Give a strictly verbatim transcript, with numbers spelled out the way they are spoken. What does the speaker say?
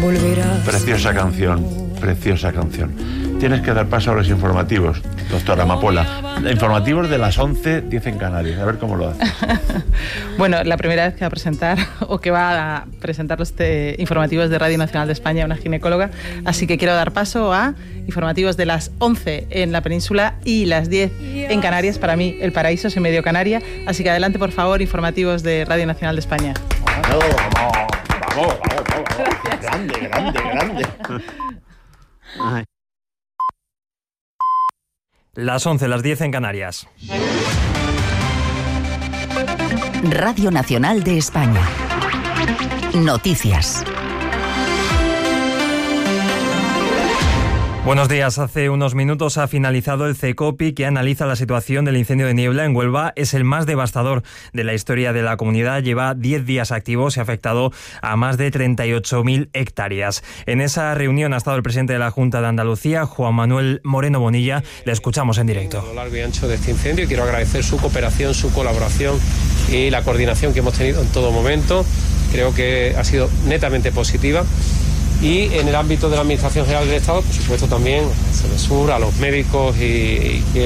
volverás. Preciosa canción, preciosa canción. Tienes que dar paso a los informativos, doctora Amapola. Informativos de las once, diez en Canarias. A ver cómo lo haces. Bueno, la primera vez que va a presentar o que va a presentar los te- informativos de Radio Nacional de España una ginecóloga, así que quiero dar paso a informativos de las once en la península y las diez en Canarias. Para mí, el paraíso es en medio Canaria. Así que adelante, por favor, informativos de Radio Nacional de España. Vamos, vamos, vamos, vamos, vamos. Grande, grande, grande. Ay. Las once, las diez en Canarias. Radio Nacional de España. Noticias. Buenos días. Hace unos minutos ha finalizado el CECOPI, que analiza la situación del incendio de niebla en Huelva. Es el más devastador de la historia de la comunidad. Lleva diez días activos y ha afectado a más de treinta y ocho mil hectáreas. En esa reunión ha estado el presidente de la Junta de Andalucía, Juan Manuel Moreno Bonilla. Le escuchamos en directo. A lo largo y ancho de este incendio, y quiero agradecer su cooperación, su colaboración y la coordinación que hemos tenido en todo momento. Creo que ha sido netamente positiva. Y en el ámbito de la Administración General del Estado, por supuesto, también a Sur, a los médicos y, y